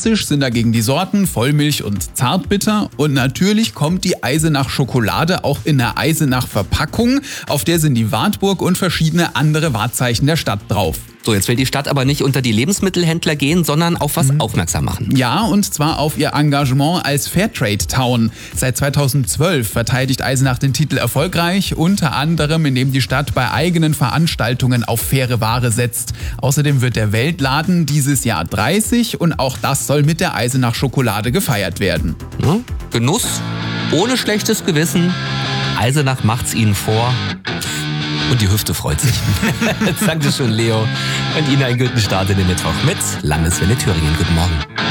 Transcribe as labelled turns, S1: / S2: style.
S1: Klassisch sind dagegen die Sorten Vollmilch und Zartbitter. Und natürlich kommt die Eisenach-Schokolade auch in der Eisenach-Verpackung. Auf der sind die Wartburg und verschiedene andere Wahrzeichen der Stadt drauf.
S2: So, jetzt will die Stadt aber nicht unter die Lebensmittelhändler gehen, sondern auf was aufmerksam machen.
S1: Ja, und zwar auf ihr Engagement als Fairtrade-Town. Seit 2012 verteidigt Eisenach den Titel erfolgreich, unter anderem indem die Stadt bei eigenen Veranstaltungen auf faire Ware setzt. Außerdem wird der Weltladen dieses Jahr 30 und auch das soll mit der Eisenach-Schokolade gefeiert werden.
S2: Ja, Genuss, ohne schlechtes Gewissen. Eisenach macht's ihnen vor. Und die Hüfte freut sich. Danke schon, Leo. Und Ihnen einen guten Start in den Mittwoch mit Landeswelle Thüringen. Guten Morgen.